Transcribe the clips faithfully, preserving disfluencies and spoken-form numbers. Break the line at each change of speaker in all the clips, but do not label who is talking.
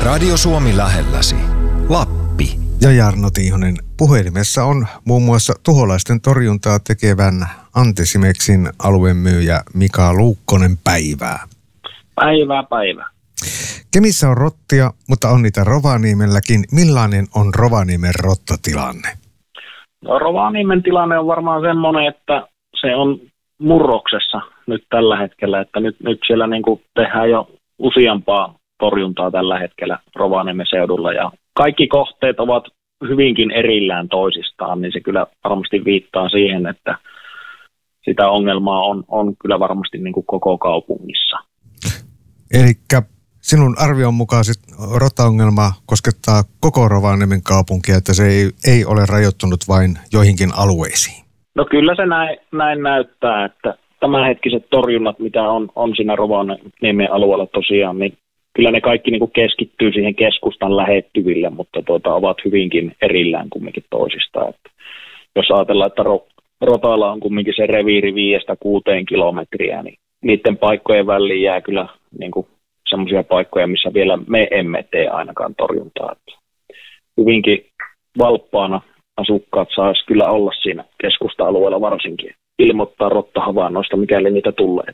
Radio Suomi lähelläsi. Lappi.
Ja Jarno Tiihonen, puhelimessa on muun muassa tuholaisten torjuntaa tekevän Antisimexin alueen myyjä Mika Luukkonen. Päivää.
Päivää, päivää.
Kemissä on rottia, mutta on niitä Rovaniemelläkin. Millainen on Rovaniemen rottatilanne?
No, Rovaniemen tilanne on varmaan semmoinen, että se on murroksessa nyt tällä hetkellä, että nyt, nyt siellä niin kuin tehdään jo useampaa torjuntaa tällä hetkellä Rovaniemen seudulla ja kaikki kohteet ovat hyvinkin erillään toisistaan, niin se kyllä varmasti viittaa siihen, että sitä ongelmaa on, on kyllä varmasti niin kuin koko kaupungissa.
Elikkä sinun arvion mukaan sit rottaongelma koskettaa koko Rovaniemen kaupunkia, että se ei, ei ole rajoittunut vain joihinkin alueisiin?
No kyllä se näin, näin näyttää, että tämänhetkiset torjunnat, mitä on, on siinä Rovaniemen alueella tosiaan, niin kyllä ne kaikki niin kuin keskittyy siihen keskustan lähettyville, mutta tuota, ovat hyvinkin erillään kumminkin toisistaan. Että jos ajatellaan, että Rotalla on kumminkin se reviiri viidestä kuuteen kilometriä, niin niiden paikkojen väliin jää kyllä niin kuin semmoisia paikkoja, missä vielä me emme tee ainakaan torjuntaa. Että hyvinkin valppaana asukkaat saisi kyllä olla siinä keskusta-alueella varsinkin, ilmoittaa rottahavainnoista, mikäli niitä tulee.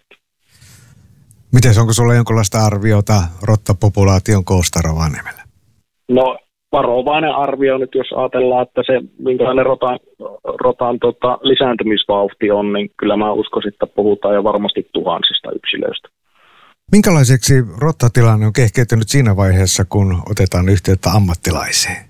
Miten, onko sulla jonkinlaista arviota rottapopulaation koosta Rovaniemellä?
No varovainen arvio nyt, jos ajatellaan, että se minkälainen rotan, rotan tota, lisääntymisvauhti on, niin kyllä mä uskoisin, että puhutaan jo varmasti tuhansista yksilöistä.
Minkälaiseksi rottatilanne on kehkeytynyt siinä vaiheessa, kun otetaan yhteyttä ammattilaiseen?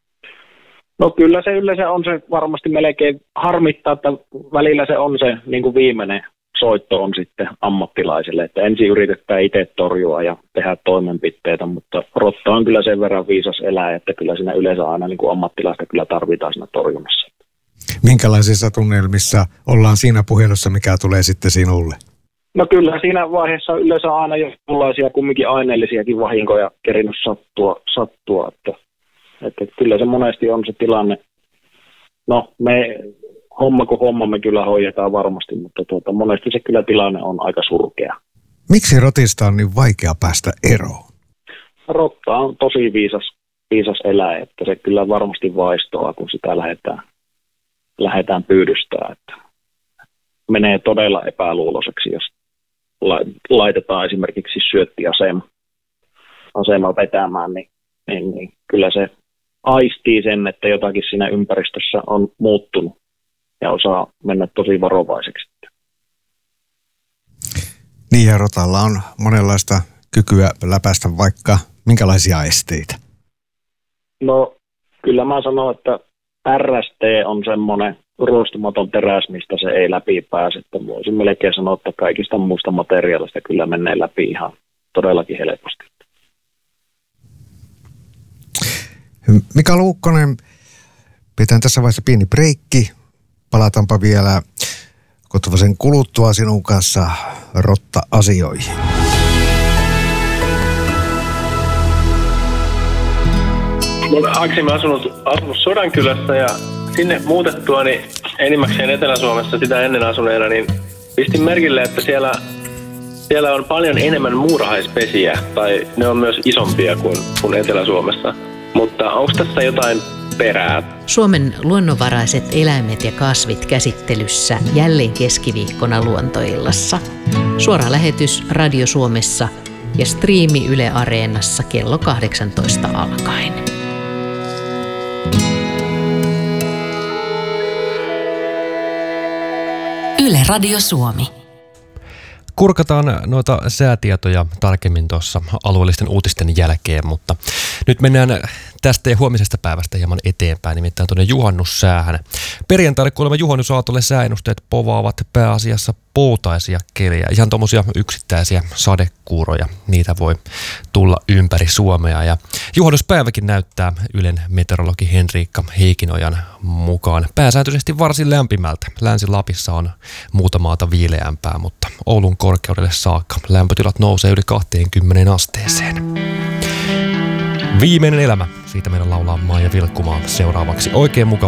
No kyllä se yleensä on se varmasti melkein harmittaa, että välillä se on se niin kuin viimeinen soitto on sitten ammattilaisille, että ensin yritetään itse torjua ja tehdä toimenpiteitä, mutta rotta on kyllä sen verran viisas eläin, että kyllä siinä yleensä aina niin kuin ammattilaista kyllä tarvitaan siinä torjunnassa.
Minkälaisissa tunnelmissa ollaan siinä puhelussa, mikä tulee sitten sinulle?
No kyllä siinä vaiheessa yleensä aina jonkinlaisia kumminkin aineellisiakin vahinkoja kerinyt sattua, sattua että, että kyllä se monesti on se tilanne. No me homma kuin homma me kyllä hoidetaan varmasti, mutta tuota, monesti se kyllä tilanne on aika surkea.
Miksi rotista on niin vaikea päästä eroon?
Rotta on tosi viisas, viisas eläin, että se kyllä varmasti vaistoaa, kun sitä lähdetään, lähdetään pyydystää. Että menee todella epäluuloiseksi, jos laitetaan esimerkiksi syöttiasema asema vetämään, niin, niin, niin kyllä se aistii sen, että jotakin siinä ympäristössä on muuttunut ja osaa mennä tosi varovaiseksi.
Niin, ja rotalla on monenlaista kykyä läpäistä vaikka minkälaisia esteitä?
No kyllä mä sanon, että R S T on semmoinen ruostumaton teräs, mistä se ei läpi pääse. Että voisin melkein sanoa, että kaikista muista materiaalista kyllä menee läpi ihan todellakin helposti.
Mika Luukkonen, pidetään tässä vaiheessa pieni breikki. Palataanpa vielä kotvasen kuluttua sinun kanssa rotta-asioihin.
Mä olen Aksimi asunut, asunut Sodankylässä ja sinne muutettua niin enimmäkseen Etelä-Suomessa sitä ennen asuneena, niin pistin merkille, että siellä, siellä on paljon enemmän muurahaispesiä, tai ne on myös isompia kuin, kuin Etelä-Suomessa. Mutta onko tässä jotain perää?
Suomen luonnonvaraiset eläimet ja kasvit käsittelyssä jälleen keskiviikkona Luontoillassa. Suora lähetys Radio Suomessa ja striimi Yle Areenassa kello kahdeksantoista alkaen.
Yle Radio Suomi.
Kurkataan noita säätietoja tarkemmin tuossa alueellisten uutisten jälkeen, mutta nyt mennään tästä ja huomisesta päivästä hieman eteenpäin, nimittäin tuonne juhannussäähän. Perjantaille kuulemma juhannusaatolle sääennusteet povaavat pääasiassa poutaisia kelejä, ihan tuommoisia yksittäisiä sadekuuroja, niitä voi tulla ympäri Suomea. Ja juhannuspäiväkin näyttää Ylen meteorologi Henriikka Heikinojan mukaan pääsääntöisesti varsin lämpimältä. Länsi-Lapissa on muuta maata viileämpää, mutta Oulun korkeudelle saakka lämpötilat nousee yli kaksikymmentä asteeseen. Viimeinen elämä, siitä meidän laulaa Maija Vilkkumaa seuraavaksi. Oikein mukava